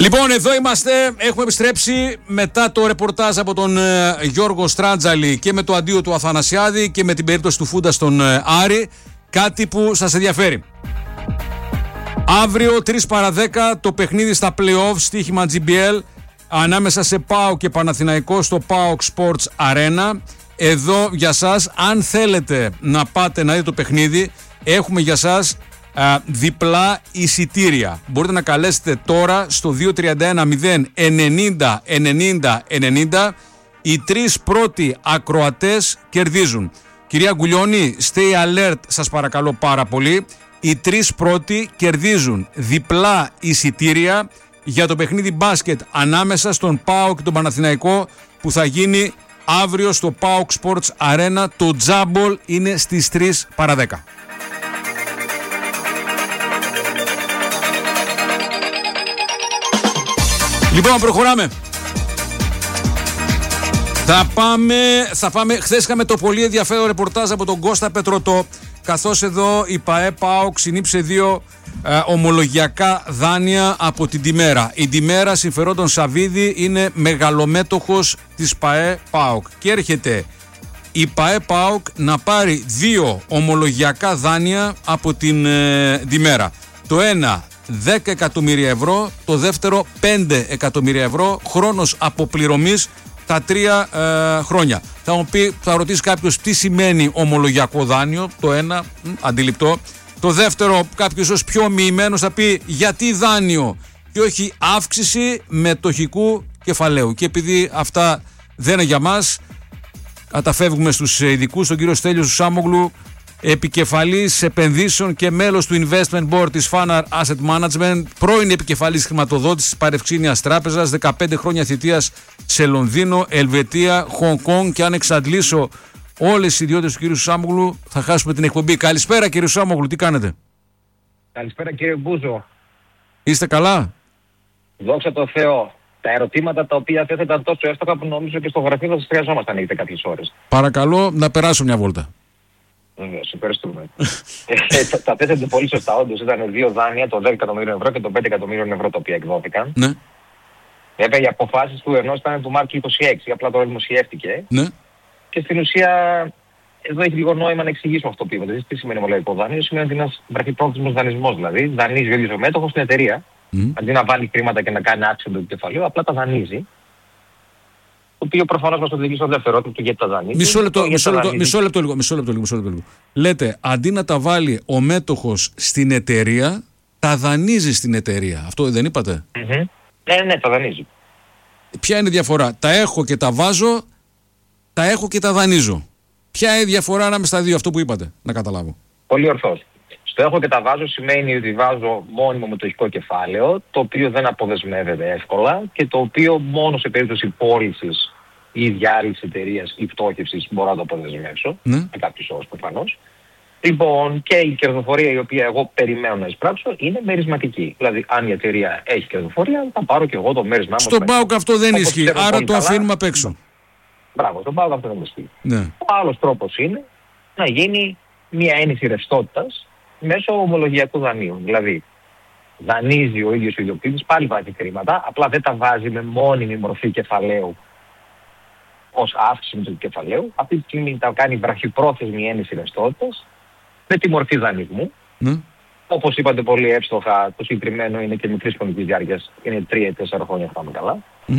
Λοιπόν, εδώ είμαστε, έχουμε επιστρέψει μετά το ρεπορτάζ από τον Γιώργο Στράτζαλη και με το αντίο του Αθανασιάδη και με την περίπτωση του Φούντα στον Άρη. Κάτι που σας ενδιαφέρει. Αύριο 3 παρά 10 το παιχνίδι στα play-off στοίχημα GBL ανάμεσα σε ΠΑΟΚ και Παναθηναϊκό στο ΠΑΟΚ Sports Arena. Εδώ για σας, αν θέλετε να πάτε να δείτε το παιχνίδι, έχουμε για σας διπλά εισιτήρια. Μπορείτε να καλέσετε τώρα στο 231-090-90-90. Οι τρεις πρώτοι ακροατές κερδίζουν. Κυρία Γκουλιώνη, stay alert σας παρακαλώ πάρα πολύ. Οι τρεις πρώτοι κερδίζουν διπλά εισιτήρια για το παιχνίδι μπάσκετ ανάμεσα στον ΠΑΟΚ και τον Παναθηναϊκό που θα γίνει αύριο στο ΠΑΟΚ Sports Arena. Το τζάμπολ είναι στις 3 παρά 10. Λοιπόν, προχωράμε. Θα πάμε. Χθες είχαμε το πολύ ενδιαφέρον ρεπορτάζ από τον Κώστα Πετρωτό, καθώς εδώ η ΠΑΕ ΠΑΟΚ συνήψε 2 ομολογιακά δάνεια από την Τιμέρα. Η Τιμέρα συμφερόντων Σαββίδη είναι μεγαλομέτοχος της ΠΑΕ ΠΑΟΚ και έρχεται η ΠΑΕ ΠΑΟΚ να πάρει 2 ομολογιακά δάνεια από την Τιμέρα. Το ένα 10 εκατομμύρια ευρώ, το δεύτερο 5 εκατομμύρια ευρώ, χρόνος αποπληρωμής τα 3 χρόνια. Θα ρωτήσει κάποιος τι σημαίνει ομολογιακό δάνειο. Το ένα, αντιληπτό. Το δεύτερο, κάποιος ως πιο μοιημένος θα πει γιατί δάνειο και όχι αύξηση μετοχικού κεφαλαίου. Και επειδή αυτά δεν είναι για μας, καταφεύγουμε στους ειδικούς, τον κύριο Στέλιο Σουσάμογλου, επικεφαλής επενδύσεων και μέλος του Investment Board της Fanar Asset Management, πρώην επικεφαλής χρηματοδότης της Παρευξήνιας Τράπεζας, 15 χρόνια θητείας σε Λονδίνο, Ελβετία, Χονγκ Κονγκ, και αν εξαντλήσω όλες τις ιδιότητες του κ. Σουσάμογλου θα χάσουμε την εκπομπή. Καλησπέρα κύριε Σουσάμογλου, τι κάνετε? Καλησπέρα κύριε Μπούζο. Είστε καλά? Δόξα τω Θεώ. Τα ερωτήματα τα οποία θέθεταν τόσο εύστοχα που νομίζω και στο γραφείο θα σας χρειαζόμασταν έχετε κάποιες ώρες. Παρακαλώ να περάσω μια βόλτα. Βεβαίως, ευχαριστούμε. Τα θέσατε πολύ σωστά. Όντως ήταν 2 δάνεια, το 10 εκατομμύριο ευρώ και το 5 εκατομμύριο ευρώ τα οποία εκδόθηκαν. Ναι. Βέβαια οι αποφάσεις του ενός ήταν του Μάρτιου 26, απλά τώρα δημοσιεύτηκε. Ναι. Και στην ουσία εδώ έχει λίγο νόημα να εξηγήσουμε αυτό που είπατε. Τι σημαίνει ομολογιακό δάνειο? Σημαίνει ότι είναι ένας βραχυπρόθεσμος δανεισμός. Δηλαδή δανείζει ο ίδιος ο μέτοχος στην εταιρεία. Αντί να βάλει χρήματα και να κάνει άξιο του κεφαλαίου, απλά τα δανείζει. Το οποίο προφανώς μας οδηγεί στο δεύτερο του γιατί τα δανείζει. Μισό λεπτό λίγο. Λέτε, αντί να τα βάλει ο μέτοχος στην εταιρεία, τα δανείζει στην εταιρεία. Αυτό δεν είπατε? Ναι, τα δανείζει. Ποια είναι η διαφορά? Τα έχω και τα βάζω, τα έχω και τα δανείζω. Ποια είναι η διαφορά ανάμεσα στα δύο, αυτό που είπατε, να καταλάβω? Πολύ ορθώς. Στο έχω και τα βάζω σημαίνει ότι βάζω μόνιμο μετοχικό κεφάλαιο, το οποίο δεν αποδεσμεύεται εύκολα και το οποίο μόνο σε περίπτωση πώλησης ή διάλυσης εταιρείας ή πτώχευσης μπορώ να το αποδεσμεύσω, με κάποιους όρους προφανώς. Λοιπόν, και η κερδοφορία η οποία εγώ περιμένω να εισπράξω είναι μερισματική. Δηλαδή, αν η εταιρεία έχει κερδοφορία, θα πάρω και εγώ το μέρισμά μου. Στον ΠΑΟΚ αυτό δεν ισχύει, άρα το αφήνουμε απ' έξω. Μπράβο, στον ΠΑΟΚ αυτό δεν ισχύει. Ναι. Ο άλλος τρόπος είναι να γίνει μια έννοιση ρευστότητας μέσω ομολογιακού δανείου. Δηλαδή, δανείζει ο ίδιος ο ιδιοκτήτης, πάλι βάζει χρήματα, απλά δεν τα βάζει με μόνιμη μορφή κεφαλαίου ως αύξηση του κεφαλαίου. Αυτή τη στιγμή τα κάνει βραχυπρόθεσμη έννοιση ρευστότητας με τη μορφή δανεισμού. Όπως είπατε πολύ εύστοχα, το συγκεκριμένο είναι και μικρής χρονικής διάρκειας, είναι 3-4 χρόνια, πάμε καλά.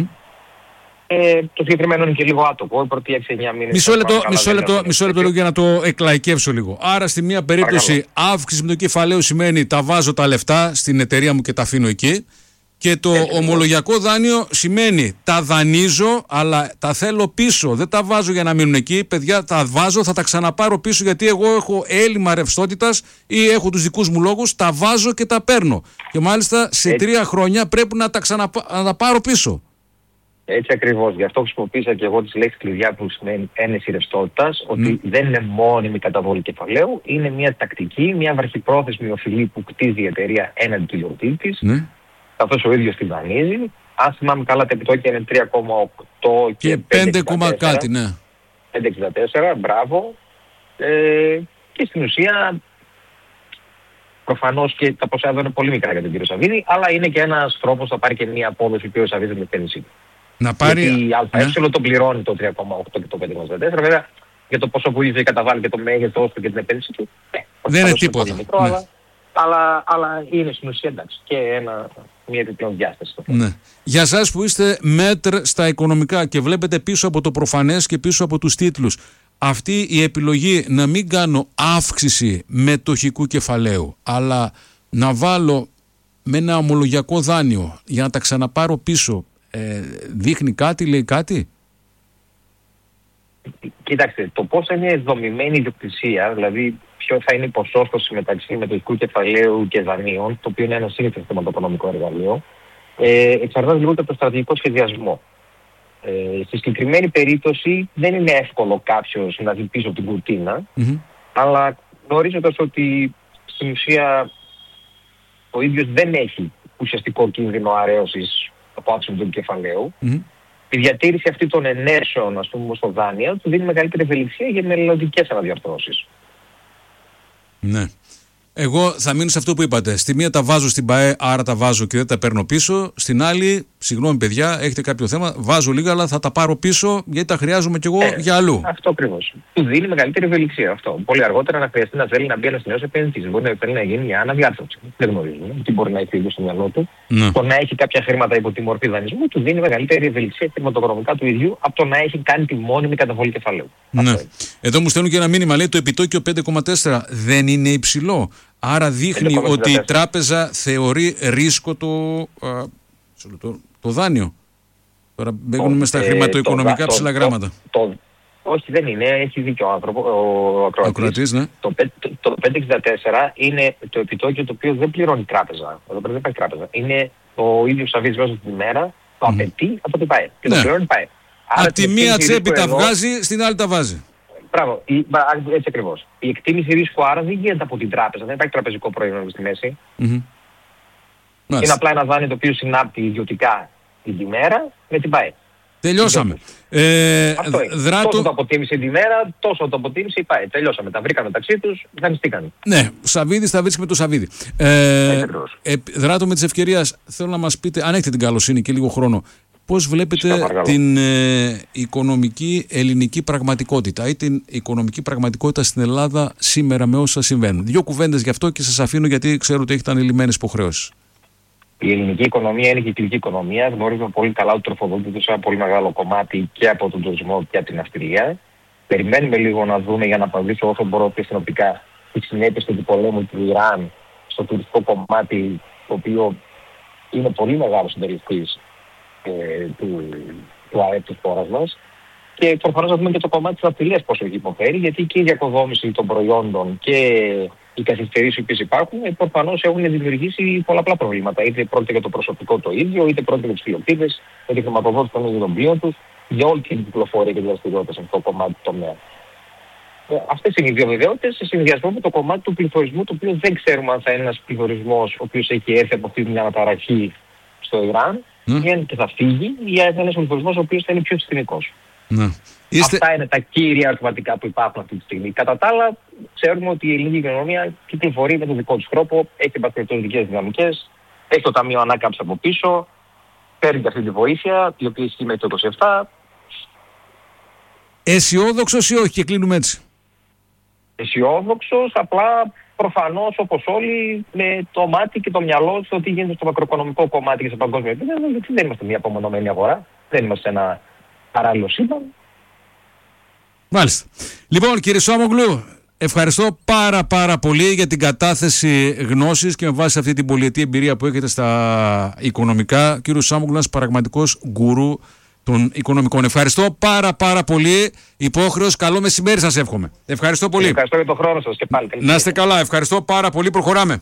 Το συγκεκριμένο είναι και λίγο άτομο, η πρώτη 6-9 μήνες. Μισό λεπτό λίγο για να το εκλαϊκεύσω λίγο. Άρα, στη μία περίπτωση, αύξηση με το κεφαλαίο σημαίνει τα βάζω τα λεφτά στην εταιρεία μου και τα αφήνω εκεί. Και το ομολογιακό δάνειο σημαίνει τα δανείζω, αλλά τα θέλω πίσω. Δεν τα βάζω για να μείνουν εκεί. Παιδιά, τα βάζω, θα τα ξαναπάρω πίσω γιατί εγώ έχω έλλειμμα ρευστότητας ή έχω τους δικούς μου λόγους. Τα βάζω και τα παίρνω. Και μάλιστα σε 3 χρόνια πρέπει να τα πάρω πίσω. Έτσι ακριβώς. Γι' αυτό χρησιμοποίησα και εγώ τις λέξεις κλειδιά που σημαίνει έννοιση ρευστότητας, ότι δεν είναι μόνιμη καταβολή κεφαλαίου, είναι μια τακτική, μια βραχυπρόθεσμη οφειλή που κτίζει η εταιρεία έναντι του ιδιοκτήτη της, καθώς ο ίδιος τη δανείζει. Αν θυμάμαι καλά, τα επιτόκια είναι 3,8 και 5,64. Κάτι, ναι. 5,64, μπράβο. Και στην ουσία Προφανώς και τα ποσά εδώ είναι πολύ μικρά για τον κύριο Σαββίδη, αλλά είναι και ένας τρόπος να πάρει και μια απόδοση που ο Σαββίδης με την επένδυσή του. Να πάρει. Γιατί η ΑΕ τον πληρώνει το 3,8 και το 5,4. Βέβαια για το πόσο που είχε καταβάλει και το μέγεθος του και την επένδυση του. Δεν είναι τίποτα. Μικρό, αλλά είναι στην ουσία εντάξει. Και μια επιπλέον διάσταση. Ναι. Για εσάς που είστε μέτρ στα οικονομικά και βλέπετε πίσω από το προφανές και πίσω από τους τίτλους, αυτή η επιλογή να μην κάνω αύξηση μετοχικού κεφαλαίου, αλλά να βάλω με ένα ομολογιακό δάνειο για να τα ξαναπάρω πίσω, δείχνει κάτι, λέει κάτι? Κοιτάξτε, το πώς είναι δομημένη η ιδιοκτησία, δηλαδή ποιο θα είναι η ποσόστοση μεταξύ μετοχικού κεφαλαίου και δανείων, το οποίο είναι ένα σύνηθες χρηματοοικονομικό εργαλείο, εξαρτάται λίγο από το στρατηγικό σχεδιασμό. Στη συγκεκριμένη περίπτωση δεν είναι εύκολο κάποιος να δει πίσω από την κουρτίνα, αλλά γνωρίζοντας ότι στην ουσία ο ίδιος δεν έχει ουσιαστικό κίνδυνο αρέωσης από αύξηση του κεφαλαίου, η διατήρηση αυτή των ενέσεων, ας πούμε, στο δάνειο του δίνει μεγαλύτερη ευελιξία για μελλοντικές αναδιαρθρώσεις. Ναι. Εγώ θα μείνω σε αυτό που είπατε. Στη μία τα βάζω στην ΠΑΕ, άρα τα βάζω και δεν τα παίρνω πίσω. Στην άλλη, συγγνώμη παιδιά, έχετε κάποιο θέμα, βάζω λίγα, αλλά θα τα πάρω πίσω γιατί τα χρειάζομαι κι εγώ για αλλού. Αυτό ακριβώς. Του δίνει μεγαλύτερη ευελιξία αυτό. Πολύ αργότερα να χρειαστεί να θέλει να μπει ένας νέος επενδυτής. Μπορεί να θέλει να γίνει μια αναδιάρθρωση. Δεν γνωρίζουμε τι μπορεί να έχει ήδη στο μυαλό του. Ναι. Το να έχει κάποια χρήματα υπό τη μορφή δανεισμού του δίνει μεγαλύτερη ευελιξία χρηματοοικονομικά του ίδιου από το να έχει κάνει τη μόνιμη καταβολή κεφαλαίου. Ναι. Εδώ μου στέλνουν και ένα μήνυμα, λέει το επιτόκιο 5,4 δεν είναι υψηλό. Άρα δείχνει ότι η τράπεζα θεωρεί ρίσκο το δάνειο. Τώρα μπαίνουμε στα χρηματοοικονομικά ψηλά γράμματα. Όχι, δεν είναι. Έχει δίκιο ο ακροατής. Ναι. Το 5,64 είναι το επιτόκιο το οποίο δεν πληρώνει η τράπεζα. Εδώ πέρα δεν υπάρχει τράπεζα. Είναι ο ίδιος Σαββίδης μέσα στην ημέρα, το απαιτεί από την ΠΑΕ. Και το πληρώνει η ΠΑΕ. Από τη μία τσέπη τα βγάζει, στην άλλη τα βάζει. Μπράβο, έτσι ακριβώς. Η εκτίμηση ρίσκου άρα δεν γίνεται από την τράπεζα, δεν υπάρχει τραπεζικό προϊόν στη μέση. Είναι απλά ένα δάνειο το οποίο συνάπτει ιδιωτικά την ημέρα με την ΠΑΕ. Τελειώσαμε. Τόσο το αποτίμησε την ημέρα, τόσο το αποτίμησε η ΠΑΕ. Τελειώσαμε. Τα βρήκαν μεταξύ τους, δανειστήκαν. Ναι, ο Σαββίδης τα βρίσκει με το Σαββίδη. Δράτω με τις ευκαιρίες, θέλω να μας πείτε, αν έχετε την καλοσύνη και λίγο χρόνο, πώς βλέπετε την οικονομική ελληνική πραγματικότητα ή την οικονομική πραγματικότητα στην Ελλάδα σήμερα με όσα συμβαίνουν? Δύο κουβέντες γι' αυτό και σας αφήνω γιατί ξέρω ότι έχετε ανελημμένες υποχρεώσεις. Η ελληνική οικονομία είναι κυκλική οικονομία. Γνωρίζουμε πολύ καλά ότι τροφοδοτείται σε ένα πολύ μεγάλο κομμάτι και από τον τουρισμό και από την ναυτιλία. Περιμένουμε λίγο να δούμε, για να απαντήσω όσο μπορώ πιο συνοπτικά, τις συνέπειες του πολέμου του Ιράν στο τουριστικό κομμάτι, το οποίο είναι πολύ μεγάλο συντελεστής του ΑΕΠ της χώρας μας. Και προφανώς να δούμε και το κομμάτι της ναυτιλίας πόσο έχει υποφέρει, γιατί και η διακοδόμηση των προϊόντων και οι καθυστερήσεις που υπάρχουν προφανώς έχουν δημιουργήσει πολλαπλά προβλήματα. Είτε πρόκειται για το προσωπικό το ίδιο, είτε πρόκειται για τους πλειοκτήτες, για τη χρηματοδότηση των ίδιων των πλοίων τους, για όλη την κυκλοφορία και τη δραστηριότητα σε αυτό το κομμάτι του τομέα. Αυτές είναι οι δύο βεβαιότητες σε συνδυασμό με το κομμάτι του πληθωρισμού, το οποίο δεν ξέρουμε αν θα είναι ένας πληθωρισμός ο οποίος έχει έρθει από αυτή μια αναταραχή στο Ιράν, ή και θα φύγει, ή ένας πληθωρισμός ο οποίος θα είναι πιο συστημικός. Αυτά είναι τα κύρια ερωτηματικά που υπάρχουν αυτή τη στιγμή. Κατά τα άλλα, ξέρουμε ότι η ελληνική οικονομία κυκλοφορεί με τον δικό της τρόπο, έχει επαγγελματικές δυναμικές, έχει το Ταμείο Ανάκαμψης από πίσω, παίρνει και αυτή τη βοήθεια, η οποία ισχύει μέχρι το 27. Αισιόδοξος ή όχι, και κλείνουμε έτσι? Αισιόδοξος, απλά προφανώς όπως όλοι με το μάτι και το μυαλό στο τι γίνεται στο μακροοικονομικό κομμάτι και σε παγκόσμιο επίπεδο, γιατί δεν είμαστε μια απομονωμένη αγορά, δεν είμαστε ένα παράλληλο σύμπαν. Μάλιστα. Λοιπόν, κύριε Σάμογλου, ευχαριστώ πάρα πολύ για την κατάθεση γνώσης και με βάση αυτή την πολυετή εμπειρία που έχετε στα οικονομικά. Κύριο Σάμογλου, ένας πραγματικός γκουρού των οικονομικών. Ευχαριστώ πάρα πολύ. Υπόχρεος, καλό μεσημέρι σας εύχομαι. Ευχαριστώ πολύ. Ευχαριστώ για τον χρόνο σας και πάλι. Να είστε καλά. Ευχαριστώ πάρα πολύ. Προχωράμε.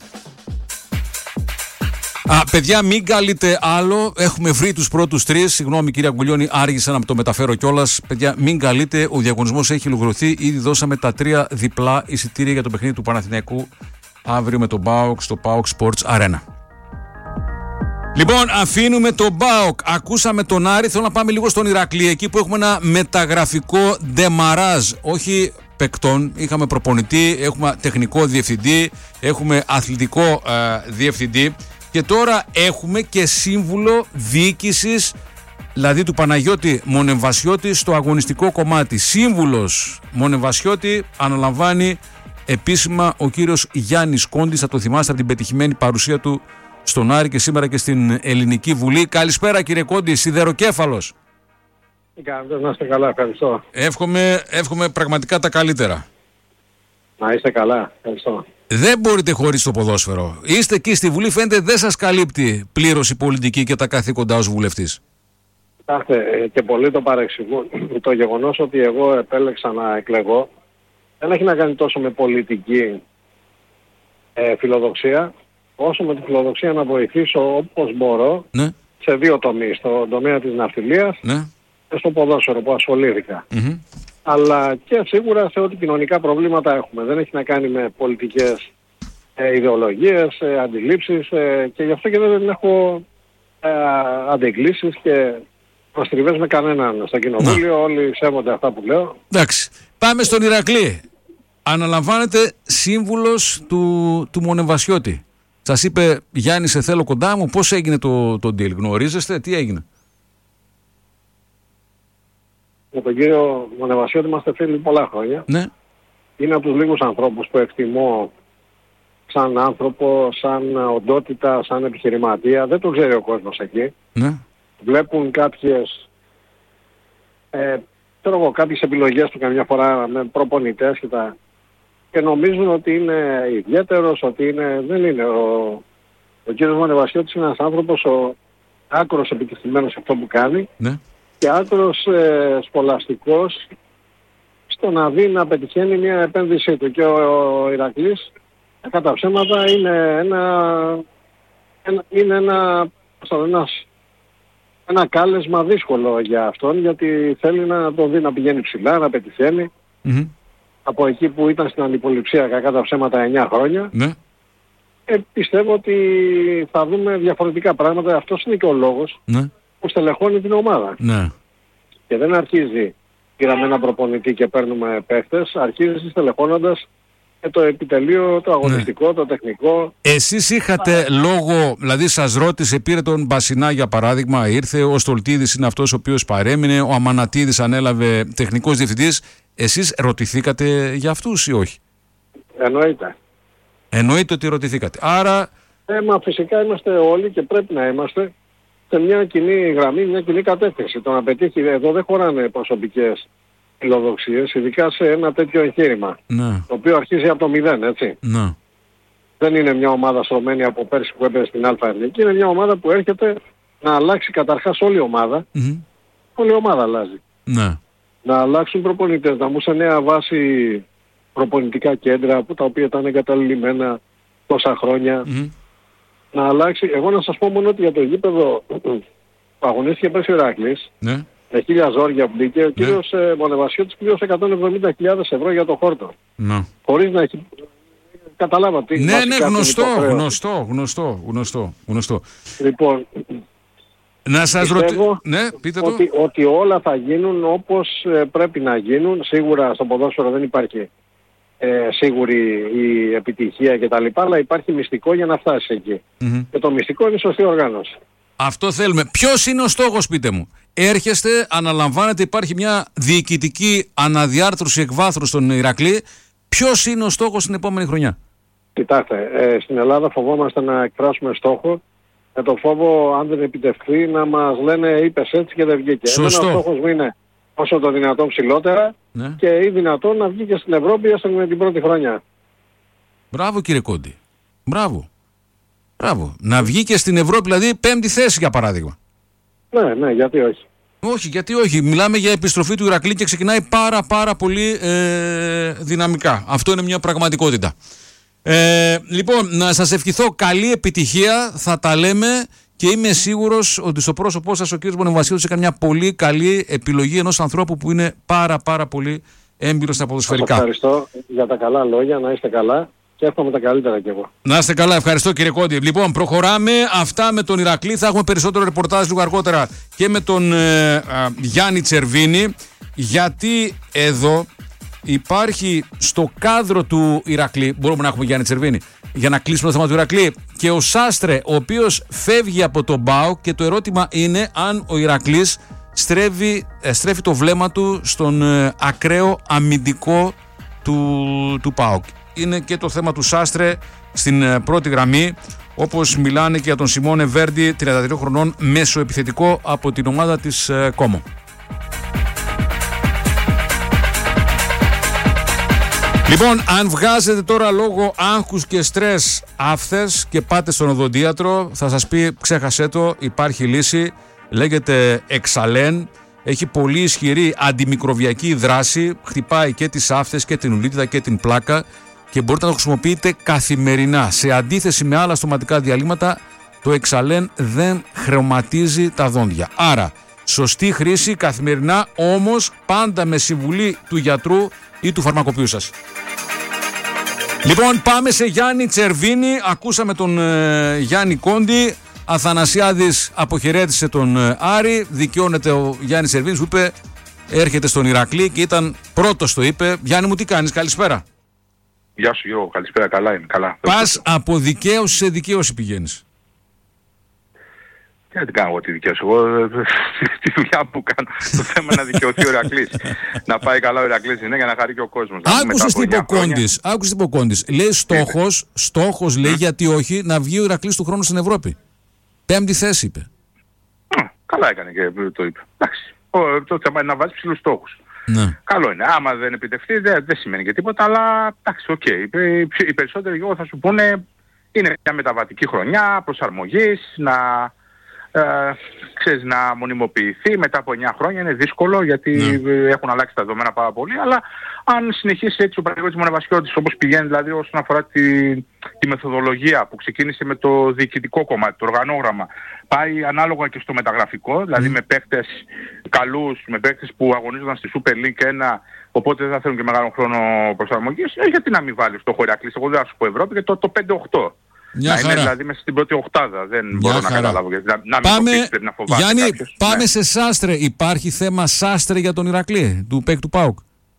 Παιδιά, μην καλείτε άλλο. Έχουμε βρει τους πρώτους τρεις. Συγγνώμη, κύριε Αγκουλιώνη, άργησα να το μεταφέρω κιόλας. Παιδιά, μην καλείτε. Ο διαγωνισμός έχει ολοκληρωθεί. Ήδη δώσαμε τα 3 διπλά εισιτήρια για το παιχνίδι του Παναθηναϊκού αύριο με τον ΠΑΟΚ στο ΠΑΟΚ Sports Arena. Λοιπόν, αφήνουμε τον ΠΑΟΚ. Ακούσαμε τον Άρη. Θέλω να πάμε λίγο στον Ηρακλή, εκεί που έχουμε ένα μεταγραφικό ντεμαράζ. Όχι παικτών. Είχαμε προπονητή, έχουμε τεχνικό διευθυντή, έχουμε αθλητικό διευθυντή και τώρα έχουμε και σύμβουλο διοίκησης, δηλαδή του Παναγιώτη Μονεμβασιώτη στο αγωνιστικό κομμάτι. Σύμβουλος Μονεμβασιώτη αναλαμβάνει επίσημα ο κύριος Γιάννης Κόντης. Θα το θυμάστε από την πετυχημένη παρουσία του στον Άρη και σήμερα και στην Ελληνική Βουλή. Καλησπέρα κύριε Κόντη, σιδεροκέφαλος. Να είστε καλά, ευχαριστώ. Εύχομαι πραγματικά τα καλύτερα. Να είστε καλά, ευχαριστώ. Δεν μπορείτε χωρίς το ποδόσφαιρο. Είστε εκεί στη Βουλή, φαίνεται δεν σας καλύπτει πλήρως η πολιτική και τα καθήκοντα ως βουλευτής. Κοιτάξτε, και πολλοί το παρεξηγούν. Το γεγονός ότι εγώ επέλεξα να εκλεγώ δεν έχει να κάνει τόσο με πολιτική φιλοδοξία, όσο με τη φιλοδοξία να βοηθήσω όπως μπορώ, ναι, σε δύο τομείς. Στον τομέα της ναυτιλίας, ναι, και στο ποδόσφαιρο που ασχολήθηκα. Αλλά και σίγουρα σε ό,τι κοινωνικά προβλήματα έχουμε. Δεν έχει να κάνει με πολιτικές ιδεολογίες, αντιλήψεις και γι' αυτό και δεν έχω αντεγκλήσεις και προστριβές με κανέναν στο κοινοβούλιο. Όλοι σέβονται αυτά που λέω. Εντάξει. Πάμε στον Ηρακλή. Αναλαμβάνετε σύμβουλος του Μονεμβασιώτη. Σας είπε Γιάννη, σε θέλω κοντά μου. Πώς έγινε το deal, γνωρίζεστε, τι έγινε? Με τον κύριο Μονεμβασιώτη είμαστε φίλοι πολλά χρόνια. Ναι. Είναι από τους λίγους ανθρώπους που εκτιμώ σαν άνθρωπο, σαν οντότητα, σαν επιχειρηματία. Δεν το ξέρει ο κόσμος εκεί. Ναι. Βλέπουν κάποιες επιλογές του καμιά φορά με προπονητές και νομίζουν ότι είναι ιδιαίτερος, ότι δεν είναι. Ο κύριος Μονεμβασιώτης είναι ένας άνθρωπος άκρος επιτυχημένος σε αυτό που κάνει. Ναι. Και άκρος σχολαστικός στο να δει να πετυχαίνει μια επένδυσή του. Και ο Ηρακλής, κατά ψέματα, είναι ένα κάλεσμα δύσκολο για αυτόν, γιατί θέλει να τον δει να πηγαίνει ψηλά, να πετυχαίνει. Από εκεί που ήταν στην αντιπολιψία κατά ψέματα 9 χρόνια. Ναι. Πιστεύω ότι θα δούμε διαφορετικά πράγματα. Αυτός είναι και ο λόγος. Ναι. Που στελεχώνει την ομάδα. Ναι. Και δεν αρχίζει, πήραμε ένα προπονητή και παίρνουμε παίχτες, αρχίζει στελεχώνοντας και το επιτελείο, το αγωνιστικό, ναι, το τεχνικό. Εσείς είχατε λόγο, δηλαδή σας ρώτησε, πήρε τον Μπασινά για παράδειγμα, ήρθε, ο Στολτίδης είναι αυτός ο οποίος παρέμεινε, ο Αμανατίδης ανέλαβε τεχνικός διευθυντής. Εσείς ρωτηθήκατε για αυτούς ή όχι? Εννοείται. Εννοείται ότι ρωτηθήκατε. Άρα... Μα φυσικά είμαστε όλοι και πρέπει να είμαστε σε μια κοινή γραμμή, μια κοινή κατεύθυνση. Το να πετύχει εδώ δεν χωράνε προσωπικές φιλοδοξίες, ειδικά σε ένα τέτοιο εγχείρημα. Ναι. Το οποίο αρχίζει από το 0, έτσι. Ναι. Δεν είναι μια ομάδα στρωμένη από πέρσι που έπαιζε στην Α' Εθνική. Είναι μια ομάδα που έρχεται να αλλάξει καταρχάς όλη η ομάδα. Όλη η ομάδα αλλάζει. Ναι. Να αλλάξουν προπονητές, να μπουν σε νέα βάση προπονητικά κέντρα τα οποία ήταν εγκαταλειμμένα τόσα χρόνια. Να αλλάξει. Εγώ να σας πω μόνο ότι για το γήπεδο που αγωνίστηκε πέρσι ο Ηράκλης, ναι, με 1000 ζόρια που μπήκε, ο κύριος Μονεμβασιώτης πλήρωσε 170.000 ευρώ για το χόρτο. Ναι. Χωρίς να έχει... Καταλάβατε. Ναι, γνωστό. Λοιπόν... Να σας ρωτήσω, ναι, πείτε το. Ότι όλα θα γίνουν όπως πρέπει να γίνουν. Σίγουρα στο ποδόσφαιρο δεν υπάρχει σίγουρη η επιτυχία κτλ. Αλλά υπάρχει μυστικό για να φτάσει εκεί. Και το μυστικό είναι η σωστή οργάνωση. Αυτό θέλουμε. Ποιος είναι ο στόχος, πείτε μου? Έρχεστε, αναλαμβάνετε, υπάρχει μια διοικητική αναδιάρθρωση εκβάθρου στον Ηρακλή. Ποιος είναι ο στόχος την επόμενη χρονιά? Κοιτάξτε, στην Ελλάδα φοβόμαστε να εκφράσουμε στόχο. Με το φόβο, αν δεν επιτευχθεί, να μας λένε είπες έτσι και δεν βγήκε. Σωστό. Ο στόχος μου είναι όσο το δυνατόν ψηλότερα, ναι, και ή δυνατόν να βγει και στην Ευρώπη έστω με την πρώτη χρονιά. Μπράβο κύριε Κόντι. Μπράβο. Να βγει και στην Ευρώπη, δηλαδή 5η θέση για παράδειγμα. Ναι, γιατί όχι. Όχι, γιατί όχι. Μιλάμε για επιστροφή του Ηρακλή και ξεκινάει πάρα πολύ δυναμικά. Αυτό είναι μια πραγματικότητα. Λοιπόν, να σας ευχηθώ καλή επιτυχία, θα τα λέμε και είμαι σίγουρος ότι στο πρόσωπό σας ο κ. Μονεμβασιώτης έκανε μια πολύ καλή επιλογή ενός ανθρώπου που είναι πάρα πολύ έμπειρος στα ποδοσφαιρικά. Σας ευχαριστώ για τα καλά λόγια, να είστε καλά και εύχομαι τα καλύτερα κι εγώ. Να είστε καλά, ευχαριστώ κύριε Κόντι. Λοιπόν, προχωράμε αυτά με τον Ηρακλή, θα έχουμε περισσότερο ρεπορτάζ λίγο αργότερα και με τον Γιάννη Τσερβίνη, γιατί εδώ υπάρχει στο κάδρο του Ηρακλή, μπορούμε να έχουμε Γιάννη Τσερβίνη, για να κλείσουμε το θέμα του Ηρακλή, και ο Σάστρε, ο οποίος φεύγει από τον ΠΑΟΚ, και το ερώτημα είναι αν ο Ηρακλής στρέφει το βλέμμα του στον ακραίο αμυντικό του ΠΑΟΚ. Είναι και το θέμα του Σάστρε στην πρώτη γραμμή, όπως μιλάνε και για τον Σιμώνε Βέρντι, 32 χρονών, μέσο επιθετικό από την ομάδα της Κόμο. Λοιπόν, αν βγάζετε τώρα λόγω άγχους και στρες άφθες και πάτε στον οδοντίατρο, θα σας πει ξέχασέ το, υπάρχει λύση, λέγεται Εξαλέν, έχει πολύ ισχυρή αντιμικροβιακή δράση, χτυπάει και τις άφθες και την ουλίτιδα και την πλάκα και μπορείτε να το χρησιμοποιείτε καθημερινά. Σε αντίθεση με άλλα στοματικά διαλύματα, το Εξαλέν δεν χρωματίζει τα δόντια. Άρα, σωστή χρήση καθημερινά, όμως πάντα με συμβουλή του γιατρού ή του φαρμακοποιού σας. Λοιπόν, πάμε σε Γιάννη Τσερβίνη. Ακούσαμε τον Γιάννη Κόντι. Αθανασιάδης αποχαιρέτησε τον Άρη. Δικαιώνεται ο Γιάννης Τσερβίνης που είπε έρχεται στον Ηρακλή και ήταν πρώτος, το είπε. Γιάννη μου, τι κάνεις, καλησπέρα. Γεια σου Γιώργο, καλησπέρα, καλά είμαι, καλά. Πας από δικαίωση σε δικαίωση πηγαίνεις. Τι να την κάνω εγώ τη δικαίωση, εγώ τη δουλειά που κάνω, το θέμα είναι να δικαιωθεί ο Ηρακλής. Να πάει καλά ο Ηρακλής είναι για να χαρεί και ο κόσμος. Άκουσες τι είπε ο Κόντης. Λέει στόχος λέει γιατί όχι να βγει ο Ηρακλής του χρόνου στην Ευρώπη. 5η θέση είπε. Καλά έκανε και το είπε. Εντάξει, το θέμα είναι να βάζει ψηλούς στόχους. Ναι. Καλό είναι. Άμα δεν επιτευχθεί δεν σημαίνει και τίποτα, αλλά εντάξει, οκ. Οι περισσότεροι Γιώργο θα σου πούνε είναι μια μεταβατική χρονιά προσαρμογής, να μονιμοποιηθεί μετά από 9 χρόνια. Είναι δύσκολο γιατί έχουν αλλάξει τα δεδομένα πάρα πολύ, αλλά αν συνεχίσει έτσι ο Παναγιώτης Μονεβασιώτης όπως πηγαίνει, δηλαδή όσον αφορά τη μεθοδολογία που ξεκίνησε με το διοικητικό κομμάτι, το οργανόγραμμα, πάει ανάλογα και στο μεταγραφικό, δηλαδή με παίκτες καλούς, με παίκτες που αγωνίζονταν στη Super League 1, οπότε δεν θα θέλουν και μεγάλο χρόνο προσαρμογής, γιατί να μην βάλει στο Ηρακλής, εγώ δεν θα σου πω Ευρώπη, και το 5-8. Μια χαρά. Είναι δηλαδή μέσα στην πρώτη οκτάδα. Δεν μπορώ να καταλάβω γιατί να πάμε, μην πρέπει να φοβάται Γιάννη, κάποιος. πάμε σε Σάστρε. Υπάρχει θέμα Σάστρε για τον Ηρακλή, του παίκ του ΠΑΟΚ?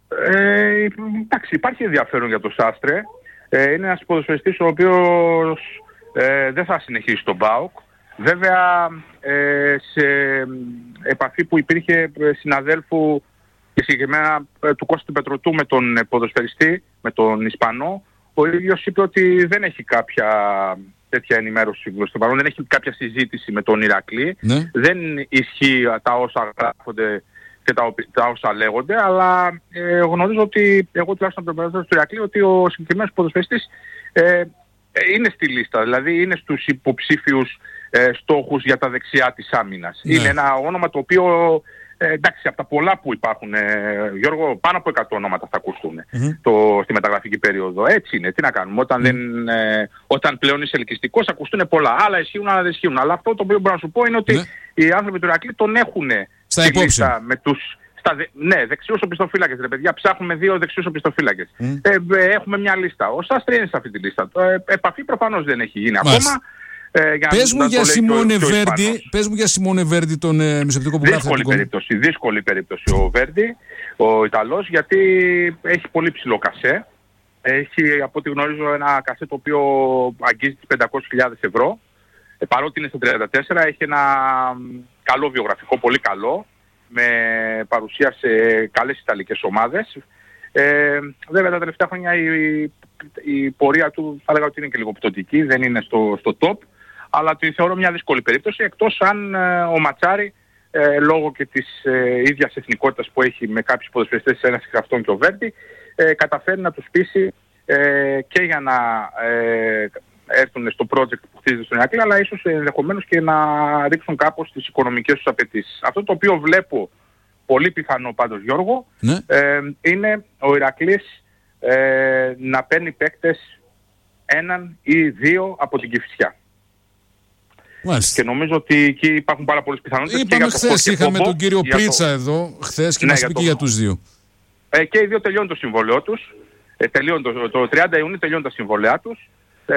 Εντάξει, υπάρχει ενδιαφέρον για τον Σάστρε. Είναι ένας ποδοσφαιριστής ο οποίος δεν θα συνεχίσει τον ΠΑΟΚ. Βέβαια, σε επαφή που υπήρχε συναδέλφου και συγκεκριμένα του Κώστα Πετροτού με τον ποδοσφαιριστή, με τον Ισπανό, ο ίδιος είπε ότι δεν έχει κάποια τέτοια ενημέρωση στο παρόν, δεν έχει κάποια συζήτηση με τον Ηρακλή. Ναι. Δεν ισχύει τα όσα γράφονται και τα όσα λέγονται, αλλά γνωρίζω ότι, εγώ τουλάχιστον από τον πρόεδρο του Ηρακλή, ότι ο συγκεκριμένος ποδοσφαιριστής είναι στη λίστα, δηλαδή είναι στους υποψήφιους στόχους για τα δεξιά της άμυνας. Ναι. Είναι ένα όνομα το οποίο... εντάξει, από τα πολλά που υπάρχουν, Γιώργο, πάνω από 100 ονόματα θα ακουστούν στη μεταγραφική περίοδο. Έτσι είναι, τι να κάνουμε. Όταν πλέον είσαι ελκυστικός, ακουστούν πολλά. Άλλα ισχύουν, άλλα δεν ισχύουν. Αλλά αυτό το οποίο μπορώ να σου πω είναι ότι οι άνθρωποι του Ηρακλή τον έχουν στα υπόψη. Με τους δεξιούς οπισθοφύλακες, ρε παιδιά. Ψάχνουμε 2 δεξιούς οπισθοφύλακες. Έχουμε μια λίστα. Ο Σάστρε είναι σε αυτή τη λίστα. Επαφή προφανώς δεν έχει γίνει ακόμα. Πες μου για Σιμώνε Βέρντι, τον μεσοπτικό που γράφει. Δύσκολη περίπτωση ο Βέρντι, ο Ιταλός, γιατί έχει πολύ ψηλό κασέ. Έχει, από ό,τι γνωρίζω, ένα κασέ το οποίο αγγίζει τις 500.000 ευρώ. Παρότι είναι στο 34, έχει ένα καλό βιογραφικό, πολύ καλό, με παρουσία σε καλές ιταλικές ομάδες. Βέβαια τα τελευταία χρόνια η πορεία του θα έλεγα ότι είναι και λίγο πτωτική, δεν είναι στο top. Αλλά τη θεωρώ μια δύσκολη περίπτωση, εκτός αν ο Ματσάρη, λόγω και της ίδιας εθνικότητας που έχει με κάποιους ποδοσφαιριστές, ένας εξ αυτών και ο Βέρντι, καταφέρει να τους πείσει και για να έρθουν στο project που χτίζεται στον Ηρακλή, αλλά ίσως ενδεχομένως και να ρίξουν κάπως τις οικονομικές τους απαιτήσεις. Αυτό το οποίο βλέπω πολύ πιθανό πάντως, Γιώργο, είναι ο Ηρακλής να παίρνει παίκτες 1 ή 2 από την Κηφισιά. Μάλιστα. Και νομίζω ότι εκεί υπάρχουν πάρα πολλές πιθανότητες. Είπαμε χθες, είχαμε τον κύριο Πρίτσα εδώ χθες και μας είπε και για τους 2. Και οι 2 τελειώνουν το συμβόλαιό τους. Το 30 Ιουνίου τελειώνουν τα συμβόλαιά τους.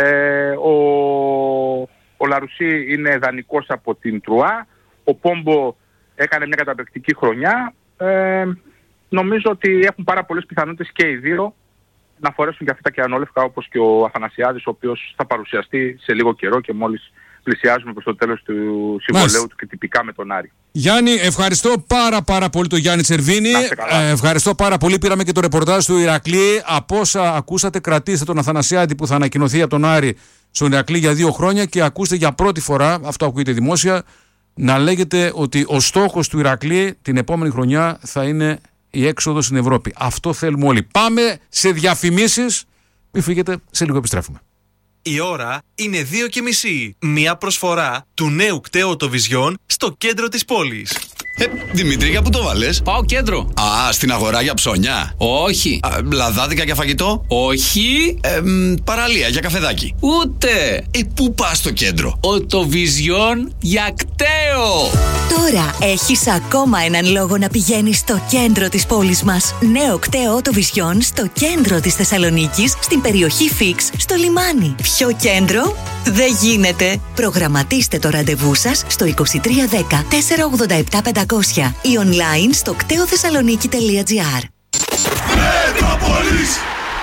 Ο Λαρουσί είναι δανεικός από την Τρουά. Ο Πόμπο έκανε μια καταπληκτική χρονιά. νομίζω ότι έχουν πάρα πολλές πιθανότητες και οι δύο να φορέσουν και αυτά τα κεανόλευκα, όπως και ο Αθανασιάδης, ο οποίος θα παρουσιαστεί σε λίγο καιρό και μόλις πλησιάζουμε προς το τέλος του συμβολέου του και τυπικά με τον Άρη. Γιάννη, ευχαριστώ πάρα πολύ τον Γιάννη Τσερβίνη. Ευχαριστώ πάρα πολύ. Πήραμε και το ρεπορτάζ του Ηρακλή. Από όσα ακούσατε, κρατήστε τον Αθανασιάδη που θα ανακοινωθεί από τον Άρη στον Ηρακλή για 2 χρόνια και ακούστε για πρώτη φορά, αυτό ακούγεται δημόσια, να λέγεται ότι ο στόχος του Ηρακλή την επόμενη χρονιά θα είναι η έξοδος στην Ευρώπη. Αυτό θέλουμε όλοι. Πάμε σε διαφημίσεις. Μην φύγετε, σε λίγο επιστρέφουμε. Η ώρα είναι 2:30. Μια προσφορά του νέου κταίου Οτοβιζιόν στο κέντρο της πόλης. Δημήτρη, για πού το βάλες? Πάω κέντρο. Α, στην αγορά για ψώνια. Όχι. Λαδάδικα για φαγητό. Όχι. Παραλία για καφεδάκι. Ούτε. Πού πας στο κέντρο? Οτοβιζιόν για κταίο. Τώρα έχεις ακόμα έναν λόγο να πηγαίνεις στο κέντρο της πόλης μας. Νέο κταίο Οτοβιζιόν στο κέντρο της Θεσσαλονίκης, στην περιοχή Φίξ, στο λιμάνι. Πιο κέντρο δεν γίνεται. Προγραμματίστε το ραντεβού σας στο 2310 487 500 ή online στο κτεοθεσσαλονίκη.gr. Μετρόπολης.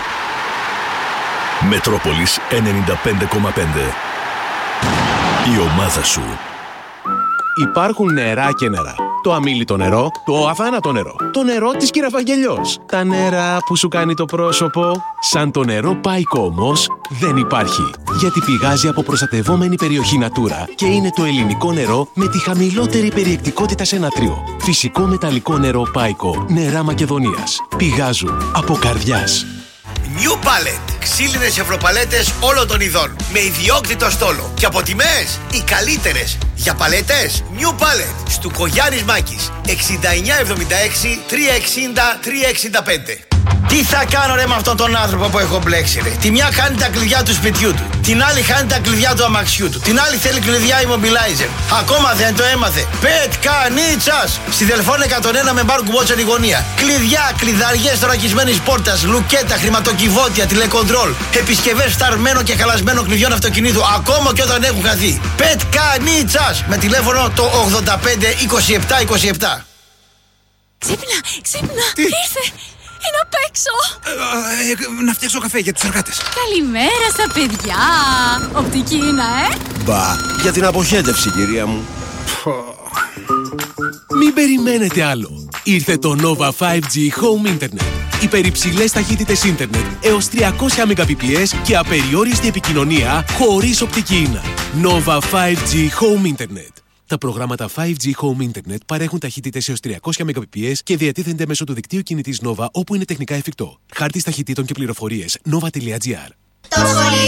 Μετρόπολης 95,5. Η ομάδα σου. Υπάρχουν νερά και νερά. Το αμίλητο νερό, το αθάνατο νερό, το νερό της Κυραφαγγελιός. Τα νερά που σου κάνει το πρόσωπο. Σαν το νερό Πάικο όμως δεν υπάρχει. Γιατί πηγάζει από προστατευόμενη περιοχή Natura και είναι το ελληνικό νερό με τη χαμηλότερη περιεκτικότητα σε νατρίο. Φυσικό μεταλλικό νερό Πάικο, νερά Μακεδονίας. Πηγάζουν από καρδιάς. New Pallet. Ξύλινες ευρωπαλέτες όλων των ειδών. Με ιδιόκτητο στόλο. Και από τιμές οι καλύτερες. Για παλέτες New Pallet. Στου Κογιάννης Μάκης. 6976 360 365. Τι θα κάνω ρε με αυτόν τον άνθρωπο που έχω μπλέξει ρε? Τη μια χάνει τα κλειδιά του σπιτιού του. Την άλλη χάνει τα κλειδιά του αμαξιού του. Την άλλη θέλει κλειδιά immobilizer. Ακόμα δεν το έμαθε. Πετκανίτσας. Στη Δελφών 101 με μπαρ κουμπότσεν η γωνία. Κλειδιά, κλειδαριές θωρακισμένης πόρτας, λουκέτα, χρηματοκιβώτια, τηλεκοντρόλ. Επισκευές φταρμένων και χαλασμένων κλειδιών αυτοκινήτου. Ακόμα και όταν έχουν χαθεί. Πετκανίτσας. Με τηλέφωνο το 85 27 27. Ξύπνα. Τι? Ήρθε. Είναι απ' έξω. Να φτιάξω καφέ για τους εργάτες. Καλημέρα στα παιδιά. Οπτική είναι, Μπα, για την αποχέτευση, κυρία μου. Μην περιμένετε άλλο. Ήρθε το Nova 5G Home Internet. Υπερυψηλές ταχύτητες ίντερνετ έως 300 Mbps και απεριόριστη επικοινωνία χωρίς οπτική ίνα. Nova 5G Home Internet. Τα προγράμματα 5G Home Internet παρέχουν ταχύτητες έως 300 Mbps και διατίθενται μέσω του δικτύου κινητής Nova όπου είναι τεχνικά εφικτό. Χάρτης ταχυτήτων και πληροφορίες nova.gr.